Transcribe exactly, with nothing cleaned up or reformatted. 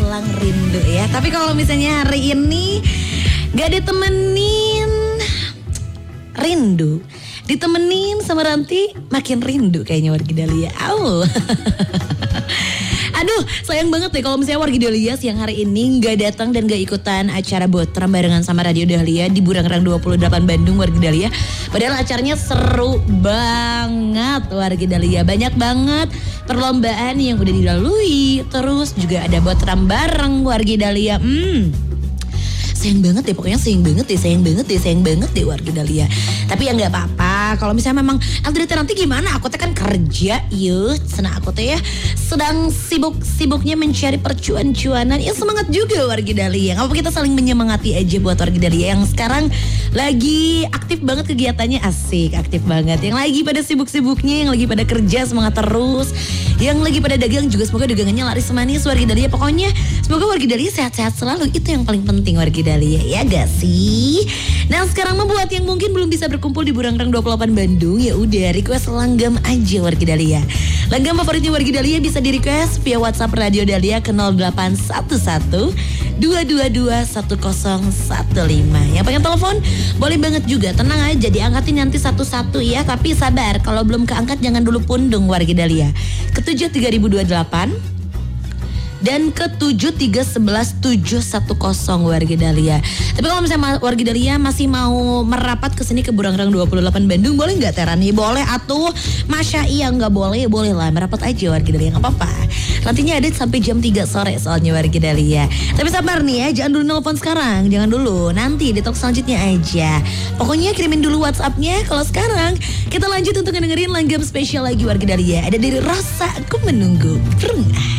hilang rindu ya. Tapi kalau misalnya hari ini gak ditemenin rindu, ditemenin sama Ranti makin rindu kayaknya wargi Dahlia. Au. Aduh, sayang banget deh kalau misalnya wargi Dahlia siang hari ini gak datang dan gak ikutan acara Botram barengan sama Radio Dahlia di Burangrang dua puluh delapan Bandung wargi Dahlia. Padahal acaranya seru banget wargi Dahlia. Banyak banget perlombaan yang udah dilalui. Terus juga ada Botram bareng wargi Dahlia. Hmm. Sayang banget deh, pokoknya sayang banget deh, sayang banget deh, sayang banget deh warga Dahlia. Tapi ya nggak apa-apa. Kalau misalnya memang Aldrita nanti gimana? Aku teh kan kerja, yuk. Senang aku teh ya sedang sibuk-sibuknya mencari percuan-cuanan. Ya semangat juga warga Dahlia. Nggak apa kita saling menyemangati aja buat warga Dahlia yang sekarang lagi aktif banget kegiatannya, asik, aktif banget. Yang lagi pada sibuk-sibuknya, yang lagi pada kerja semangat terus. Yang lagi pada dagang juga semoga dagangannya laris manis warga Dahlia. Pokoknya semoga warga Dahlia sehat-sehat selalu. Itu yang paling penting warga Dahlia, ya gak sih? Nah sekarang membuat yang mungkin belum bisa berkumpul di Burangrang dua puluh delapan Bandung, ya udah request langgam aja warga Dahlia. Langgam favoritnya warga Dahlia bisa di request via WhatsApp Radio Dahlia ke nol delapan satu satu dua dua dua satu nol satu lima. Yang pengen telepon boleh banget juga, tenang aja diangkatin nanti satu-satu ya. Tapi sabar, kalau belum keangkat jangan dulu pundung warga Dahlia. Ketujuh tiga ribu dua puluh delapan dan ke tujuh tiga sebelas tujuh satu nol warga Dahlia. Tapi kalau misalnya warga Dahlia masih mau merapat ke sini ke Burangrang dua puluh delapan Bandung, boleh nggak Terani? Boleh atuh. Masya iya nggak boleh, boleh lah merapat aja warga Dahlia, nggak apa-apa. Nantinya ada sampai jam tiga sore soalnya warga Dahlia. Tapi sabar nih ya, jangan dulu nelfon sekarang, jangan dulu. Nanti di talk selanjutnya aja. Pokoknya kirimin dulu WhatsAppnya. Kalau sekarang kita lanjut untuk ngedengerin langgam spesial lagi warga Dahlia. Ada dari Rasa Aku Menunggu. Pernah.